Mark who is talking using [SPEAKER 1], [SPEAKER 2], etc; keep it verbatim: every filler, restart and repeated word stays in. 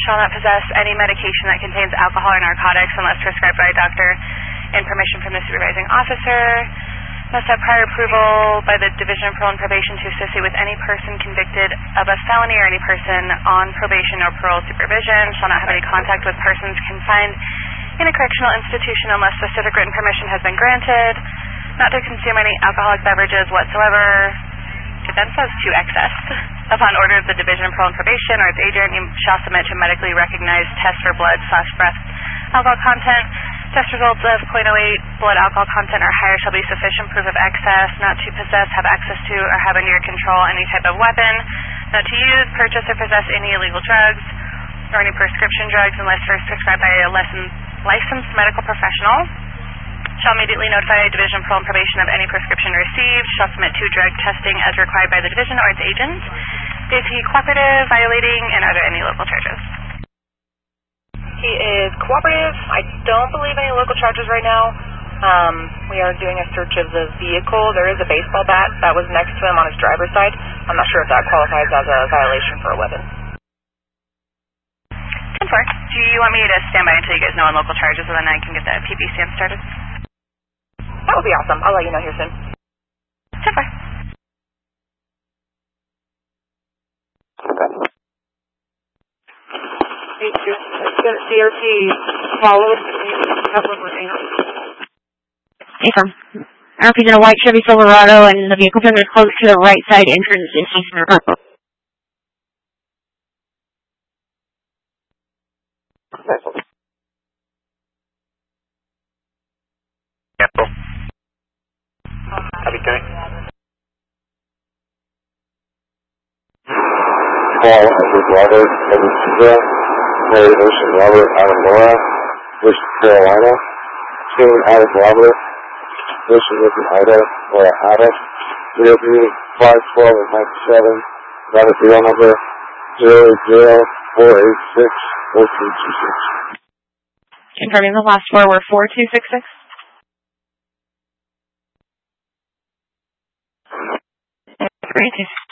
[SPEAKER 1] shall not possess any medication that contains alcohol or narcotics unless prescribed by a doctor and permission from the supervising officer. Must have prior approval by the Division of Parole and Probation to associate with any person convicted of a felony or any person on probation or parole supervision. Shall not have any contact with persons confined in a correctional institution unless specific written permission has been granted. Not to consume any alcoholic beverages whatsoever. It then says to excess. Upon order of the Division of Parole and Probation or its agent, you shall submit to medically recognized test for blood slash breath alcohol content. Test results of zero point zero eight blood alcohol content or higher shall be sufficient proof of excess. Not to possess, have access to, or have under your control any type of weapon. Not to use, purchase, or possess any illegal drugs or any prescription drugs unless first prescribed by a licensed, licensed medical professional. Shall immediately notify Division of Parole and Probation of any prescription received. Shall submit to drug testing as required by the Division or its agent. Is he cooperative, violating, and are there any local charges?
[SPEAKER 2] He is cooperative. I don't believe any local charges right now. Um, we are doing a search of the vehicle. There is a baseball bat that was next to him on his driver's side. I'm not sure if that qualifies as a violation for a weapon.
[SPEAKER 1] ten four. Do you want me to stand by until you guys know on local charges and then I can get the P P stamp started?
[SPEAKER 2] That would be awesome. I'll let you know here soon.
[SPEAKER 1] ten four.
[SPEAKER 2] D R T followed.
[SPEAKER 3] Hey, from R P's in a white Chevy Silverado, and the vehicle is close to the right side entrance.
[SPEAKER 4] Cancel. Copy, Kenny.
[SPEAKER 5] Call Edward Robert, Edward Suzanne, Mary Ocean Robert, Adam Laura, Richard Carolina, June Adam Robert, Richard Richard Ida, Laura Ada, D O B five twelve and ninety-seven, valid serial number zero zero four eight six four two two six.
[SPEAKER 3] Confirming the last four were four two six six. Great.